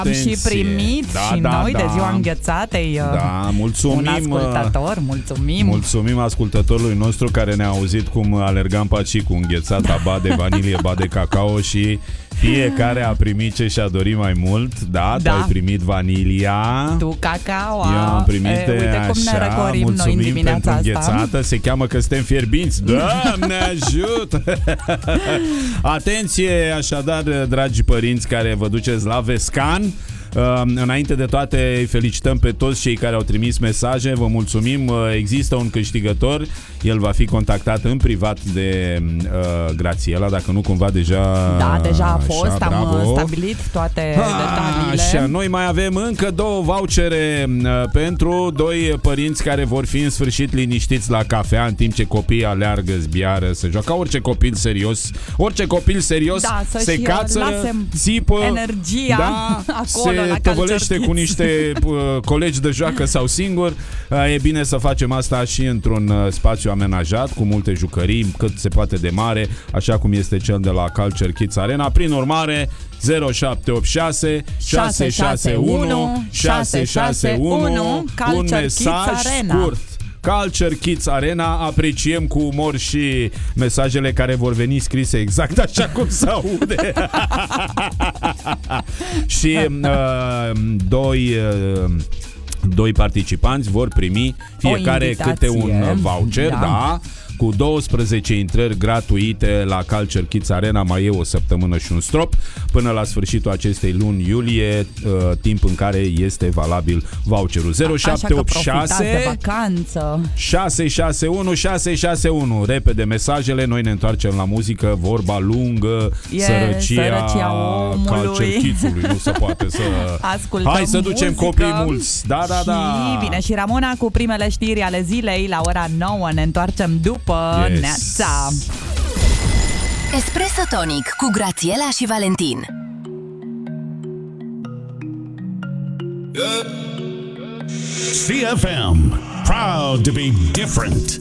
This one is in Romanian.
Am și primit și noi de ziua înghețatei mulțumim, un ascultător, mulțumim. Mulțumim ascultătorului nostru care ne-a auzit cum alergam pe aici cu înghețata, ba de vanilie, ba de cacao și fiecare a primit ce și-a dorit mai mult. Da, tu ai primit vanilia, tu cacao. Eu am primit uite cum ne răcorim noi în dimineața pentru înghețată. Se cheamă că suntem fierbinți. Doamne ajută! Atenție, așadar, dragi părinți care vă duceți la Vescan. Înainte de toate, îi felicităm pe toți cei care au trimis mesaje. Vă mulțumim, există un câștigător. El va fi contactat în privat de Grațiela, dacă nu cumva deja. Da, deja a fost, așa, am stabilit toate detaliile. Așa, noi mai avem încă 2 vouchere pentru 2 părinți care vor fi în sfârșit liniștiți la cafea în timp ce copiii aleargă, zbiară, se joacă. Orice copil serios, se cață, țipă, energia acolo, se tăvălește cu niște colegi de joacă sau singur. E bine să facem asta și într-un spațiu amenajat, cu multe jucării, cât se poate de mare, așa cum este cel de la Culture Kids Arena. Prin urmare, 0786 661 661, un mesaj scurt. Culture Kids Arena. Apreciem cu umor și mesajele care vor veni scrise exact așa cum se aude. Și doi participanți vor primi fiecare câte un voucher, da, cu 12 intrări gratuite la Culture Kids Arena. Mai e o săptămână și un strop până la sfârșitul acestei luni iulie, timp în care este valabil voucherul. 0786 661 661. Repede mesajele, noi ne întoarcem la muzică. Vorba lungă, sărăcia Culture Kids-ului. Nu se poate să ascultăm. Hai să ducem muzică, copii mulți. Da. Și bine, și Ramona cu primele știri ale zilei la ora 9. Ne întoarcem după neața. Espresso Tonic cu Grațiela și Valentin. CFM, proud to be different.